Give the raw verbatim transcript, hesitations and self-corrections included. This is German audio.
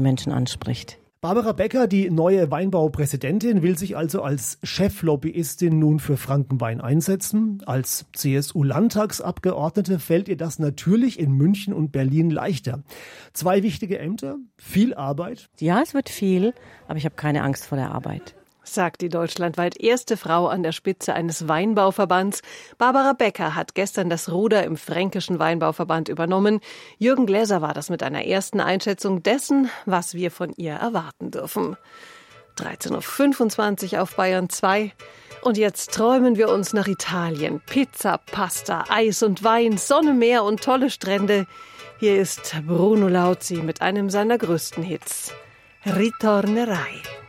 Menschen anspricht. Barbara Becker, die neue Weinbaupräsidentin, will sich also als Cheflobbyistin nun für Frankenwein einsetzen. Als C S U-Landtagsabgeordnete fällt ihr das natürlich in München und Berlin leichter. Zwei wichtige Ämter, viel Arbeit. Ja, es wird viel, aber ich habe keine Angst vor der Arbeit. Sagt die deutschlandweit erste Frau an der Spitze eines Weinbauverbands. Barbara Becker hat gestern das Ruder im Fränkischen Weinbauverband übernommen. Jürgen Gläser war das mit einer ersten Einschätzung dessen, was wir von ihr erwarten dürfen. dreizehn Uhr fünfundzwanzig auf Bayern zwei. Und jetzt träumen wir uns nach Italien. Pizza, Pasta, Eis und Wein, Sonne, Meer und tolle Strände. Hier ist Bruno Lauzi mit einem seiner größten Hits. Ritornerai.